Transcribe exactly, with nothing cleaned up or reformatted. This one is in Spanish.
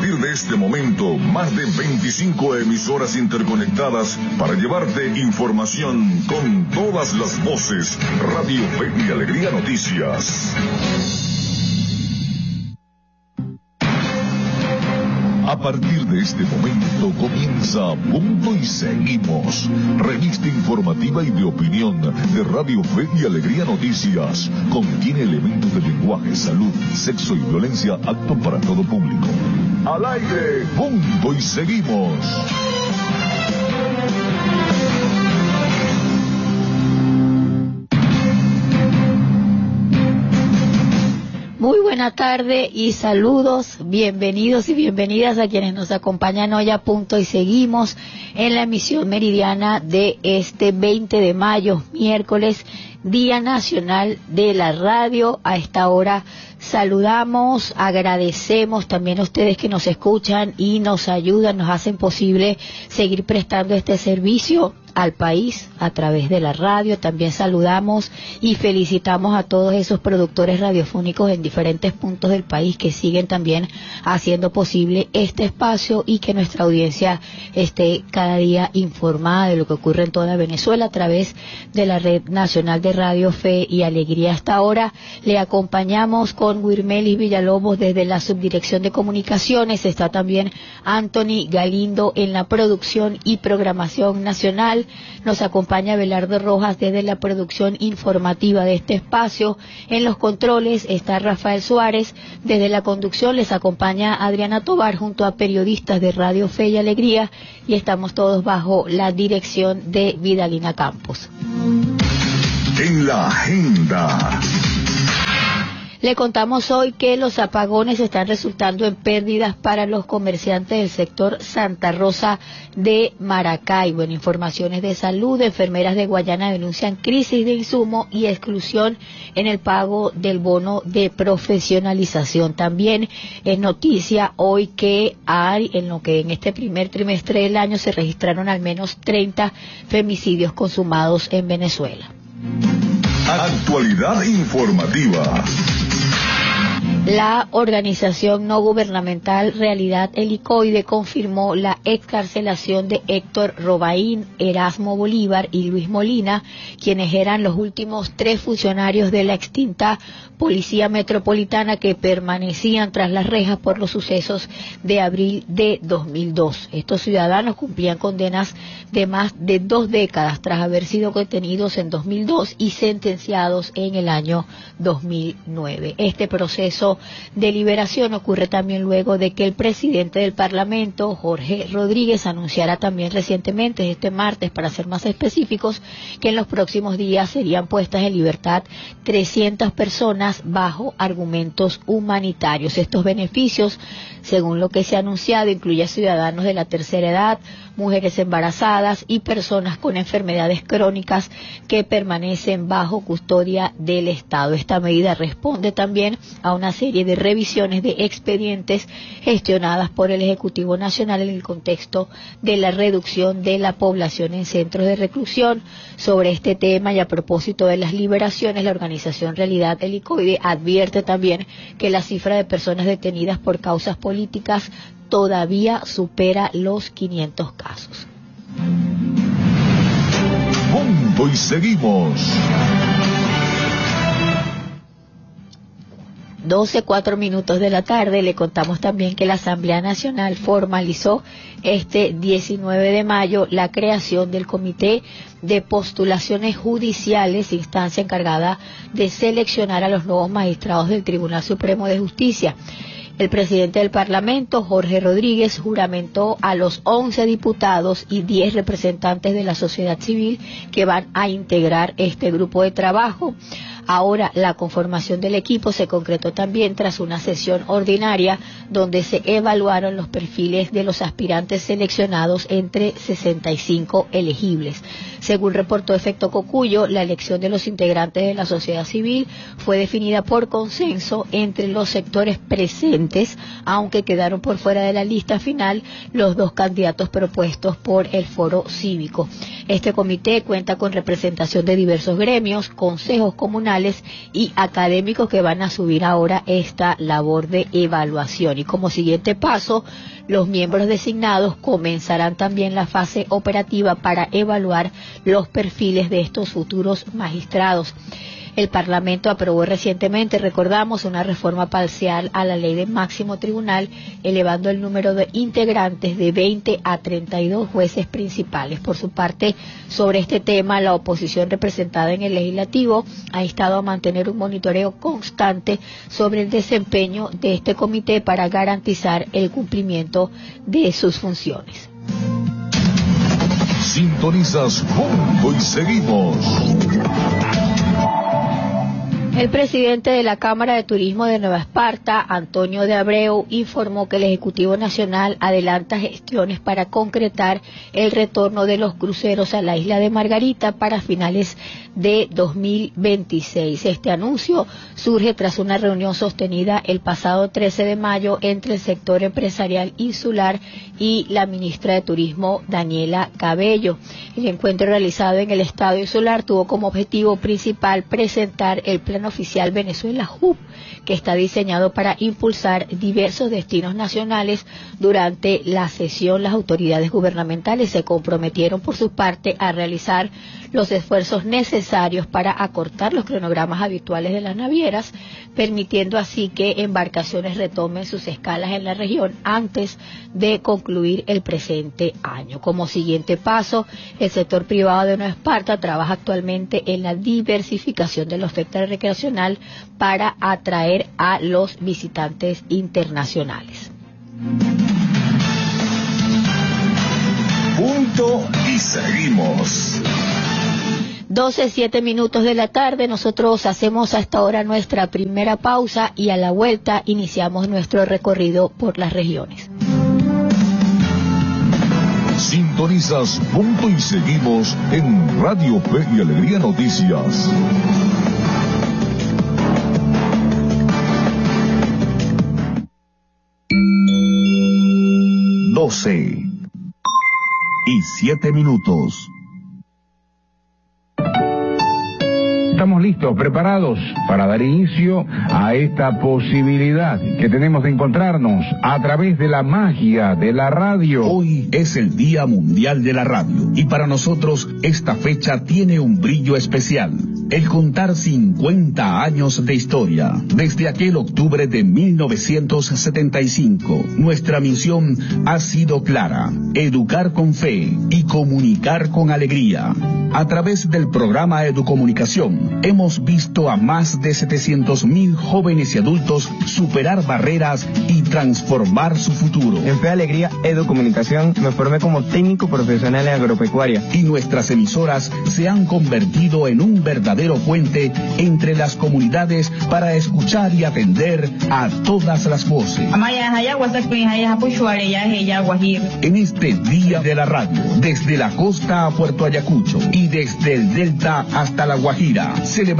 partir de este momento, más de veinticinco emisoras interconectadas para llevarte información con todas las voces. Radio Fe y Alegría Noticias. A partir de este momento comienza Punto y Seguimos, revista informativa y de opinión de Radio Fe y Alegría Noticias. Contiene elementos de lenguaje, salud, sexo y violencia apto para todo público. Al aire, Punto y Seguimos. Muy buena tarde y saludos, bienvenidos y bienvenidas a quienes nos acompañan hoy a Punto y Seguimos en la emisión meridiana de este veinte de mayo, miércoles, Día Nacional de la Radio. A esta hora saludamos, agradecemos también a ustedes que nos escuchan y nos ayudan, nos hacen posible seguir prestando este servicio al país a través de la radio. También saludamos y felicitamos a todos esos productores radiofónicos en diferentes puntos del país que siguen también haciendo posible este espacio y que nuestra audiencia esté cada día informada de lo que ocurre en toda Venezuela a través de la Red Nacional de Radio Fe y Alegría. Hasta ahora le acompañamos con Wirmelis Villalobos desde la Subdirección de Comunicaciones. Está también Anthony Galindo en la producción y programación nacional. Nos acompaña Belardo Rojas desde la producción informativa de este espacio. En los controles está Rafael Suárez. Desde la conducción les acompaña Adriana Tobar junto a periodistas de Radio Fe y Alegría, y estamos todos bajo la dirección de Vidalina Campos. En la agenda. Le contamos hoy que los apagones están resultando en pérdidas para los comerciantes del sector Santa Rosa de Maracaibo. En informaciones de salud, enfermeras de Guayana denuncian crisis de insumo y exclusión en el pago del bono de profesionalización. También es noticia hoy que hay, en lo que en este primer trimestre del año se registraron al menos treinta femicidios consumados en Venezuela. Actualidad informativa. La organización no gubernamental Realidad Helicoide confirmó la excarcelación de Héctor Robaín, Erasmo Bolívar y Luis Molina, quienes eran los últimos tres funcionarios de la extinta Policía Metropolitana que permanecían tras las rejas por los sucesos de abril de dos mil dos. Estos ciudadanos cumplían condenas de más de dos décadas tras haber sido detenidos en dos mil dos y sentenciados en el año dos mil nueve. Este proceso de liberación ocurre también luego de que el presidente del Parlamento, Jorge Rodríguez, anunciara también recientemente, este martes para ser más específicos, que en los próximos días serían puestas en libertad trescientas personas bajo argumentos humanitarios. Estos beneficios, según lo que se ha anunciado, incluye a ciudadanos de la tercera edad, mujeres embarazadas y personas con enfermedades crónicas que permanecen bajo custodia del Estado. Esta medida responde también a una serie de revisiones de expedientes gestionadas por el Ejecutivo Nacional en el contexto de la reducción de la población en centros de reclusión. Sobre este tema y a propósito de las liberaciones, la organización Realidad Helicoide advierte también que la cifra de personas detenidas por causas políticas todavía supera los quinientos casos. Punto y Seguimos. doce, cuatro minutos de la tarde. Le contamos también que la Asamblea Nacional formalizó este diecinueve de mayo la creación del Comité de Postulaciones Judiciales, instancia encargada de seleccionar a los nuevos magistrados del Tribunal Supremo de Justicia. El presidente del Parlamento, Jorge Rodríguez, juramentó a los once diputados y diez representantes de la sociedad civil que van a integrar este grupo de trabajo. Ahora, la conformación del equipo se concretó también tras una sesión ordinaria donde se evaluaron los perfiles de los aspirantes seleccionados entre sesenta y cinco elegibles. Según reportó Efecto Cocuyo, la elección de los integrantes de la sociedad civil fue definida por consenso entre los sectores presentes, aunque quedaron por fuera de la lista final los dos candidatos propuestos por el Foro Cívico. Este comité cuenta con representación de diversos gremios, consejos comunales profesionales y académicos que van a subir ahora esta labor de evaluación. Y como siguiente paso, los miembros designados comenzarán también la fase operativa para evaluar los perfiles de estos futuros magistrados. El Parlamento aprobó recientemente, recordamos, una reforma parcial a la ley del máximo tribunal, elevando el número de integrantes de veinte a treinta y dos jueces principales. Por su parte, sobre este tema, la oposición representada en el legislativo ha instado a mantener un monitoreo constante sobre el desempeño de este comité para garantizar el cumplimiento de sus funciones. Sintonizas Punto y Seguimos. El presidente de la Cámara de Turismo de Nueva Esparta, Antonio de Abreu, informó que el Ejecutivo Nacional adelanta gestiones para concretar el retorno de los cruceros a la isla de Margarita para finales de dos mil veintiséis. Este anuncio surge tras una reunión sostenida el pasado trece de mayo entre el sector empresarial insular y la ministra de Turismo, Daniela Cabello. El encuentro realizado en el Estado Insular tuvo como objetivo principal presentar el plan oficial Venezuela Hub, que está diseñado para impulsar diversos destinos nacionales. Durante la sesión, las autoridades gubernamentales se comprometieron por su parte a realizar los esfuerzos necesarios para acortar los cronogramas habituales de las navieras, permitiendo así que embarcaciones retomen sus escalas en la región antes de concluir el presente año. Como siguiente paso, el sector privado de Nueva Esparta trabaja actualmente en la diversificación de la oferta recreacional para atraer a los visitantes internacionales. Punto y seguimos. doce, siete minutos de la tarde, nosotros hacemos hasta ahora nuestra primera pausa y a la vuelta iniciamos nuestro recorrido por las regiones. Sintonizas Punto y Seguimos en Radio Fe y Alegría Noticias. doce y siete minutos. Estamos listos, preparados para dar inicio a esta posibilidad que tenemos de encontrarnos a través de la magia de la radio. Hoy es el Día Mundial de la Radio y para nosotros esta fecha tiene un brillo especial. El contar cincuenta años de historia. Desde aquel octubre de mil novecientos setenta y cinco, nuestra misión ha sido clara: educar con fe y comunicar con alegría. A través del programa Educomunicación, hemos visto a más de setecientos mil jóvenes y adultos superar barreras y transformar su futuro. En Fe Alegría Educomunicación me formé como técnico profesional en agropecuaria. Y nuestras emisoras se han convertido en un verdadero puente entre las comunidades para escuchar y atender a todas las voces. En este Día de la Radio, desde la costa a Puerto Ayacucho y desde el Delta hasta La Guajira, celebramos